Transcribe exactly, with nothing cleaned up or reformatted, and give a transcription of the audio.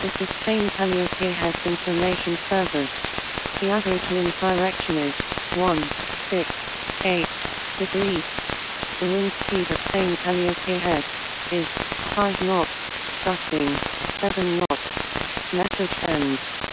This is Spain Calliope has information service. The average wind direction is one six eight degrees. The wind speed at Spain Calliope Head is five knots, gusting seven knots. Message ends.